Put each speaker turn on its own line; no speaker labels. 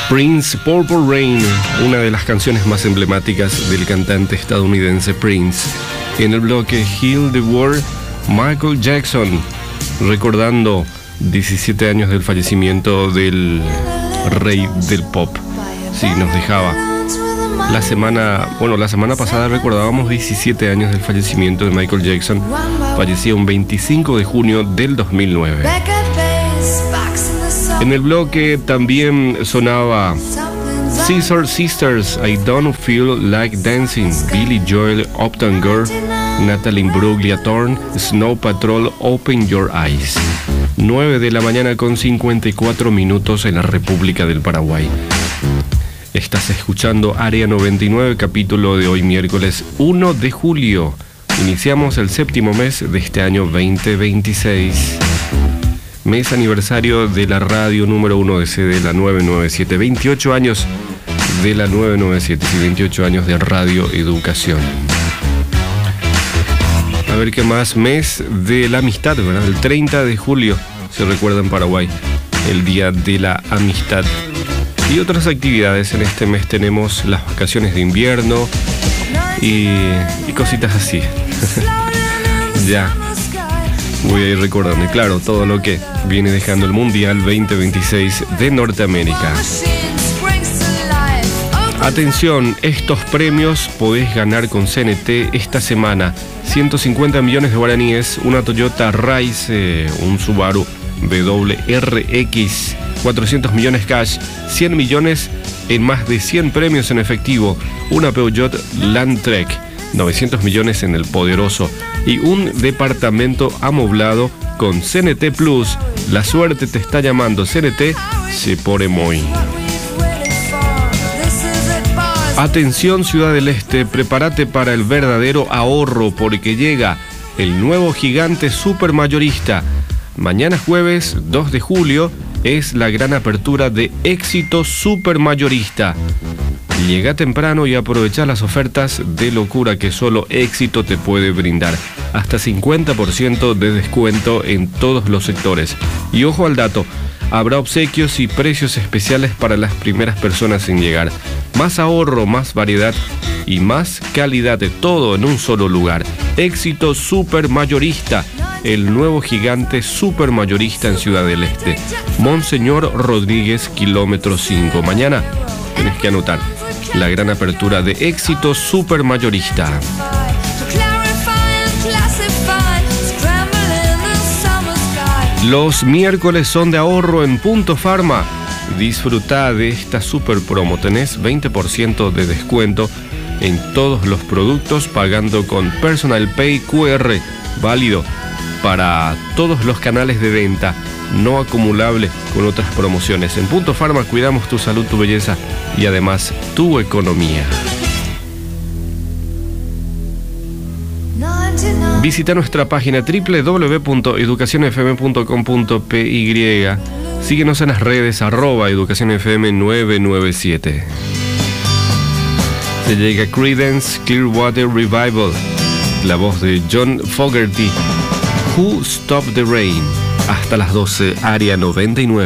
Prince, Purple Rain, una de las canciones más emblemáticas del cantante estadounidense Prince. En el bloque Heal the World, Michael Jackson, recordando 17 años del fallecimiento del rey del pop. Sí, nos dejaba. La semana pasada recordábamos 17 años del fallecimiento de Michael Jackson. Falleció un 25 de junio del 2009. En el bloque también sonaba Scissor Sisters, I Don't Feel Like Dancing, Billy Joel, Uptown Girl, Natalie Imbruglia, Thorn, Snow Patrol, Open Your Eyes. 9 de la mañana con 54 minutos en la República del Paraguay. Estás escuchando Área 99, capítulo de hoy miércoles 1 de julio. Iniciamos el séptimo mes de este año 2026. Mes aniversario de la radio número 1 de CD, la 997. 28 años de la 997, y 28 años de Radio Educación. A ver qué más. Mes de la amistad, ¿verdad? El 30 de julio se recuerda en Paraguay el Día de la Amistad. Y otras actividades en este mes tenemos las vacaciones de invierno y cositas así. Ya voy a ir recordando, y claro, todo lo que viene dejando el Mundial 2026 de Norteamérica. Atención, estos premios podés ganar con CNT esta semana. 150 millones de guaraníes, una Toyota Rise, un Subaru WRX, 400 millones cash, 100 millones en más de 100 premios en efectivo, una Peugeot Landtrek, 900 millones en el Poderoso y un departamento amoblado con CNT Plus. La suerte te está llamando. CNT se pone muy. Atención Ciudad del Este, prepárate para el verdadero ahorro porque llega el nuevo gigante supermayorista. Mañana jueves 2 de julio es la gran apertura de Éxito Supermayorista. Llega temprano y aprovecha las ofertas de locura que solo Éxito te puede brindar. Hasta 50% de descuento en todos los sectores. Y ojo al dato, habrá obsequios y precios especiales para las primeras personas en llegar. Más ahorro, más variedad y más calidad, de todo en un solo lugar. Éxito Supermayorista, el nuevo gigante supermayorista en Ciudad del Este. Monseñor Rodríguez, kilómetro 5. Mañana tenés que anotar la gran apertura de Éxito Supermayorista. Los miércoles son de ahorro en Punto Pharma. Disfruta de esta super promo. Tenés 20% de descuento en todos los productos pagando con Personal Pay QR, válido para todos los canales de venta, no acumulable con otras promociones. En Punto Pharma cuidamos tu salud, tu belleza y además tu economía. Visita nuestra página www.educacionfm.com.py. Síguenos en las redes @educacionfm997. Se llega Creedence Clearwater Revival, la voz de John Fogerty, Who Stopped the Rain. Hasta las 12, Área 99.